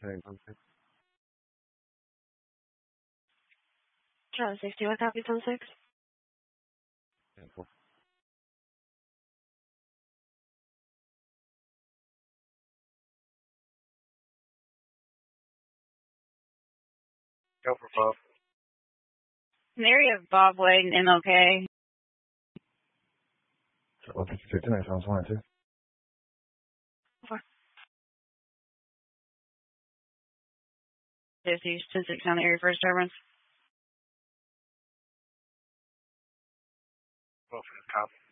Charlie 60, what copy, 10-6? Go for Bob. In the area of Bob Wade and MLK. Well, 59 sounds fine, too. There's 10-6 on the area for disturbance. Go for the cop.